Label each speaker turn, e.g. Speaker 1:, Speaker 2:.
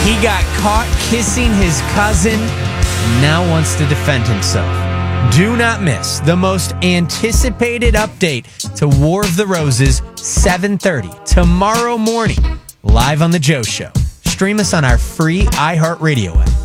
Speaker 1: He got caught kissing his cousin and now wants to defend himself. Do not miss the most anticipated update to War of the Roses, 7:30 tomorrow morning, live on The Joe Show. Stream us on our free iHeartRadio app.